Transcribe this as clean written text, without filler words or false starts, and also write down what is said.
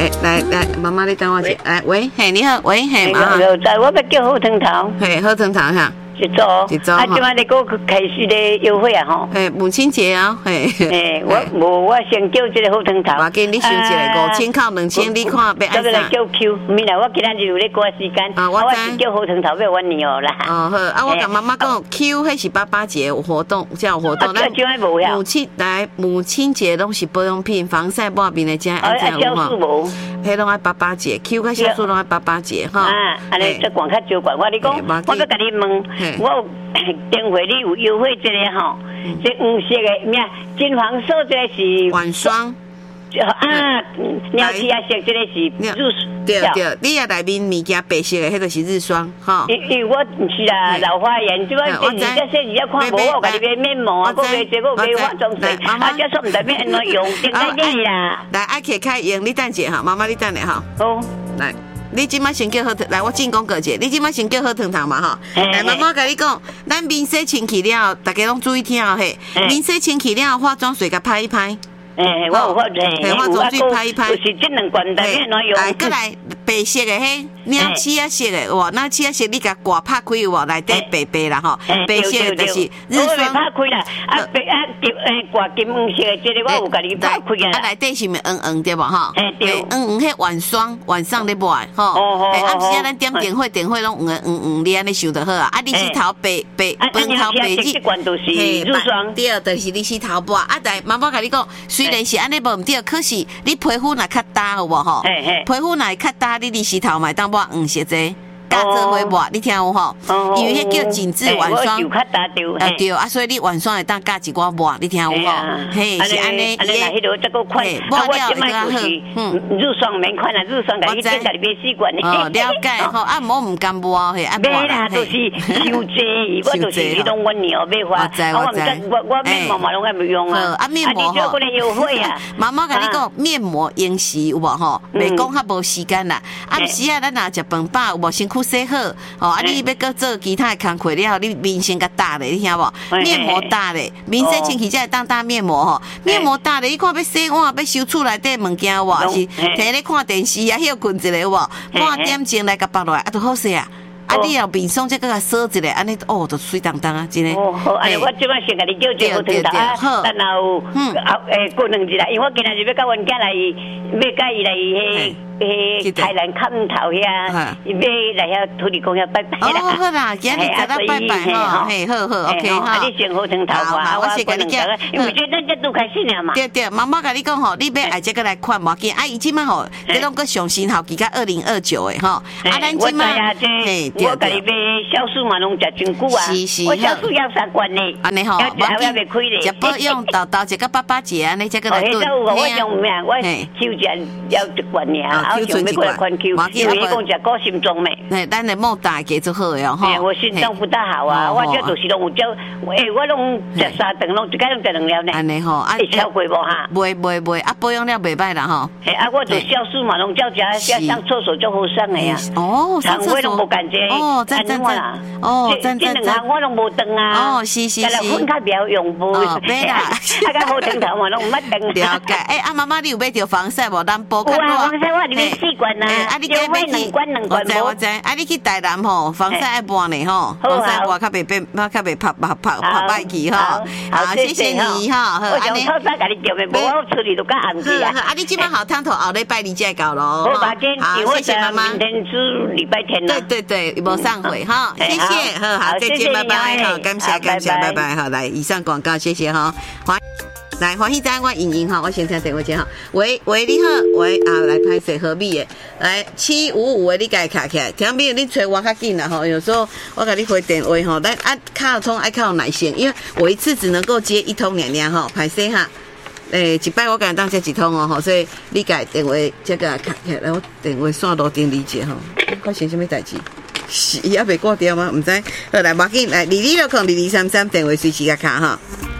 来，妈妈你等我一下，来，喂，嘿，你好，喂，嘿，妈， 在我要叫好汤头， 嘿，好汤头哈。 一组，啊，即摆你个开始咧优惠啊吼。 母亲节啊， 我先叫这个好汤头。 我给你想一个5000扣2000，你看要按啥？来叫 Q， 明仔我今仔日有咧赶时间，我是叫好汤头要晚年哦啦。 哦好，啊我甲妈妈讲 Q 迄是88节有活动，才有活动。母亲节拢是保养品，防晒抹面的真爱真有吼。迄拢爱88节 ，Q 甲酵素拢爱88节哈。 安尼这管较少管，我你讲，我要甲你问。我有电话你有优惠这个吼，这黄色的咩金黄色这个是晚霜鸟气啊色这个是日对，你也内面物件白色的，迄个是日霜哈。 因为我不是啦，老花眼，即摆这你要看无，我甲你买面膜啊，个买这个买化妆水，这说唔代表安怎用，点解啦？ 来，爱可开用，你等者哈，妈妈你等下哈。 好， 来。你即摆先叫好汤，来我进攻个者。你即摆先叫好汤头嘛吼。来，妈妈甲你讲，咱面洗清气了，大家拢注意听哦嘿。面洗清气了，化妆水甲拍一拍。 我有发现， 化妆水拍一拍， 就是这两罐代表怎用？ 来，过来白色的迄鸟刺啊色的，哇，那刺啊色你甲挂拍开有无？内底白白啦吼，白色的就是日霜。 拍开啦，挂金黄色的这个我有甲你拍开啊。 内底是咪黄黄对无吼？ 对， 黄黄迄晚霜晚上咧抹吼。暗时啊，咱点电火拢黄黄，你安尼想就好啊。啊，你是头白饭头白日， 这罐都是日霜。 对，就是你是头抹。啊，但妈妈甲你讲。虽然是安尼无毋对，可是你皮肤若较干有无吼？皮肤若会较干，你日时头嘛当抹黄色这，加做伙抹，你听有吼？因为迄叫紧致晚霜。对啊，所以你晚霜会当加一寡抹，你听有无？嘿，是安尼。 安尼那迄落这个款， 抹了会较好。 日霜免款啦，日霜甲你变甲你买4罐。 哦，了解吼，按摩毋甘抹嘿，按摩啦，就是收济，我就是迄种阮娘买花。我面膜嘛拢爱不用啊。 啊面膜吼，妈妈甲你讲面膜用时有无吼？袂讲较无时间啦。暗时啊，咱若食饭饱有无身躯洗好，哦啊你要搁做其他的工课了，你面先甲打咧，你听无？面膜打咧，面洗清气才会当打面膜吼。面膜打咧，你看要洗碗要收厝内底物件有无？是摕咧看电视啊，休困一下有无？半点钟来甲绑落来，啊，就好势啊。啊，你要面霜再甲锁一下，安尼哦，就水当当啊，真诶。 好，安尼我即摆先甲你叫这个汤头啊，然后过2日啦，因为我今日要甲阮囝来，要甲伊来台南看头遐，要来遐土地公遐拜拜啦。 哦，好啦，今日在那拜拜吼，嘿，好 ，OK 哈。 你先好汤头啊， 我先甲你讲， 因为这咱这都开始了嘛。 对，妈妈甲你讲吼，你要爱这个来看无紧，啊，伊即摆吼，这拢个上新校期到2029诶吼，啊，咱即摆嘿。我家己买酵素嘛，拢食真久啊。是，我酵素要3罐呢。 安尼吼，食保养豆一个88节安尼，这个来炖。 我用咩？我抽食要1罐尔，啊，用要过来款抽。因为讲食高心脏咩？ 咱的莫大加做好哦吼。 我心脏不大好啊，我这就是拢有叫，我拢食3顿，拢一摆拢食2了呢。 安尼吼，啊， 超过无哈？ 袂，啊，保养了袂歹啦吼。 啊，我做酵素嘛，拢照食，上厕所就好上的呀。 哦， 上厕所拢无感觉。 哦，赞，哦，赞， 这2项我拢无断啊。 哦，是。 分较袂用无。 哦，袂啦。 啊，甲好汤头嘛，拢毋捌断。 了解。啊，妈妈，你有买着防晒无？咱保较多。有啊，防晒我里面4罐啊。啊，你加买2罐。 我知。啊，你去台南吼，防晒爱抹呢吼，防晒抹较袂拍歹去吼。好，谢谢你哈。 我想透早甲你叫的，无我处理都甲暗去啊。 啊，你即摆好汤头后礼拜2才到咯。 好，谢谢妈妈。明天是礼拜天了。 对，无上回哈，谢谢，好，再见，拜拜，好，感谢，拜拜，好，来，以上广告，谢谢哈，来，欢喜在我莹莹哈，我先听电话接哈，喂，你好，喂啊，来拍谁何必的，来755的你家卡起来，听别你找我较紧啦哈，有时候我给你回电话哈，但卡通爱靠耐心，因为我一次只能够接1通2哈，拍谁哈。一摆我敢当接1通哦，所以你家电话这个卡起来，我电话线路顶理解吼，发生什么代志？是也未挂掉吗？唔知，好来，马紧来，22602233电话随时甲卡哈。